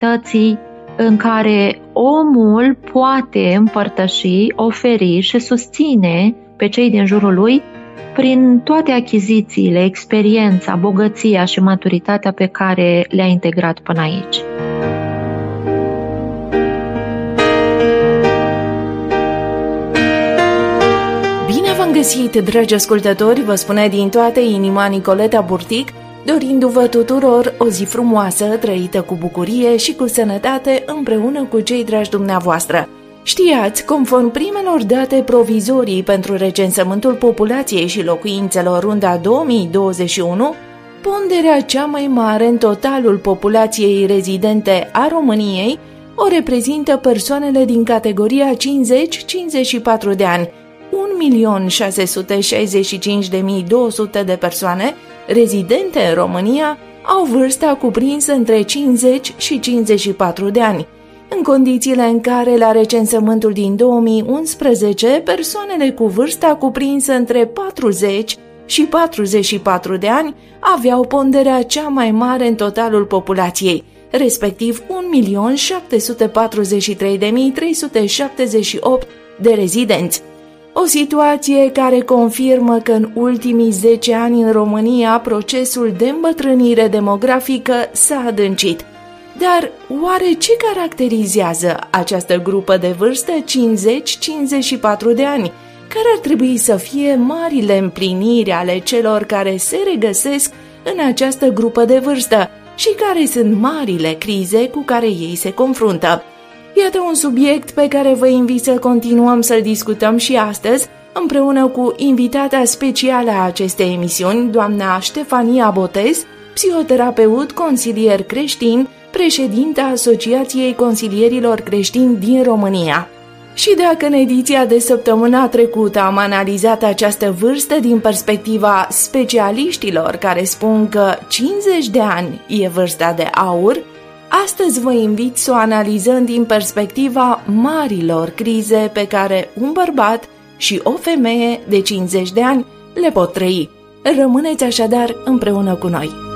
în care omul poate împărtăși, oferi și susține pe cei din jurul lui prin toate achizițiile, experiența, bogăția și maturitatea pe care le-a integrat până aici. Bine v-am găsit, dragi ascultători, vă spune din toată inima Nicoleta Burtic, dorindu-vă tuturor o zi frumoasă, trăită cu bucurie și cu sănătate împreună cu cei dragi dumneavoastră. Știați, conform primelor date provizorii pentru recensământul populației și locuințelor runda 2021, ponderea cea mai mare în totalul populației rezidente a României o reprezintă persoanele din categoria 50-54 de ani, 1.665.200 de persoane rezidente în România au vârsta cuprinsă între 50 și 54 de ani, în condițiile în care la recensământul din 2011 persoanele cu vârsta cuprinsă între 40 și 44 de ani aveau ponderea cea mai mare în totalul populației, respectiv 1.743.378 de rezidenți. O situație care confirmă că în ultimii 10 ani în România procesul de îmbătrânire demografică s-a adâncit. Dar oare ce caracterizează această grupă de vârstă 50-54 de ani? Care ar trebui să fie marile împliniri ale celor care se regăsesc în această grupă de vârstă și care sunt marile crize cu care ei se confruntă? Iată un subiect pe care vă invit să continuăm să-l discutăm și astăzi, împreună cu invitata specială a acestei emisiuni, doamna Ștefania Botez, psihoterapeut, consilier creștin, președinta Asociației Consilierilor Creștini din România. Și dacă în ediția de săptămâna trecută am analizat această vârstă din perspectiva specialiștilor care spun că 50 de ani e vârsta de aur, astăzi vă invit să o analizăm din perspectiva marilor crize pe care un bărbat și o femeie de 50 de ani le pot trăi. Rămâneți așadar împreună cu noi!